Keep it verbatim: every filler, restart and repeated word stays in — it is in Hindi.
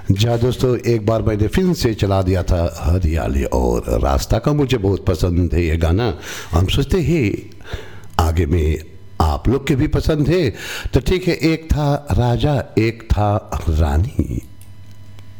जहाँ दोस्तों एक बार मैंने फिल्म से चला दिया था हरियाली और रास्ता का, मुझे बहुत पसंद है ये गाना। हम सोचते हैं आगे में आप लोग के भी पसंद है तो ठीक है। एक था राजा एक था रानी,